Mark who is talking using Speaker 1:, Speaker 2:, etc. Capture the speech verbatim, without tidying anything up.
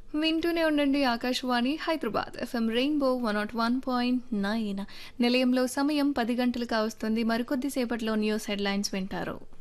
Speaker 1: వింటూనే ఉండండి Akashvani Hyderabad FM rainbow one not one point nine. నిలయంలో సమయం పది గంటలు కావస్తుంది. మరికొద్ది సేపట్లో న్యూస్ హెడ్లైన్స్ వింటారు.